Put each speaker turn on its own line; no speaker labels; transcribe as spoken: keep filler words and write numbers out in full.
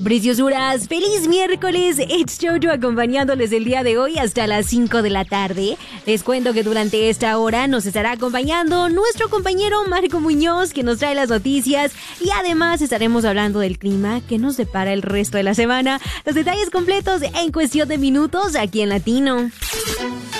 Preciosuras, feliz miércoles, it's Jojo acompañándoles el día de hoy hasta las cinco de la tarde. Les cuento que durante esta hora nos estará acompañando nuestro compañero Marco Muñoz, que nos trae las noticias, y además estaremos hablando del clima que nos depara el resto de la semana. Los detalles completos en cuestión de minutos aquí en Latino.